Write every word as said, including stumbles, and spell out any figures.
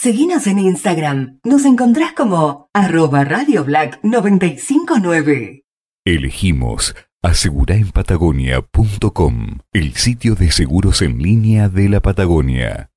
Seguinos en Instagram. Nos encontrás como arroba Radio Black noventa y cinco nueve. Elegimos asegura en patagonia punto com, el sitio de seguros en línea de la Patagonia.